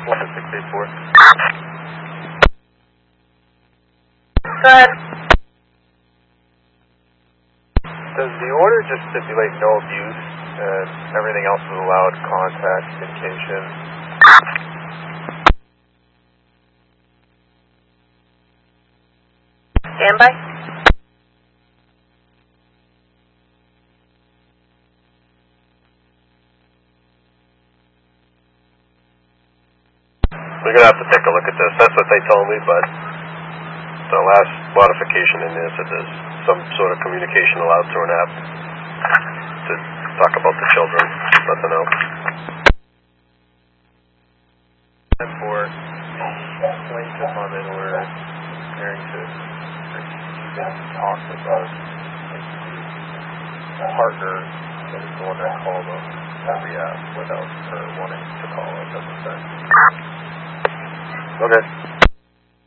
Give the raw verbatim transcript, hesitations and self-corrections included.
one six eight four. Good. Does the order just stipulate no abuse and everything else is allowed contact, communication? Standby. We're going to have to take a look at this. That's what they told me, but the last modification in there said there's some sort of communication allowed through an app to talk about the children. Nothing else. And for the plaintiff on it, we're comparing to talk about the partner that is the one that called us every app without her wanting to call us at the time. Okay.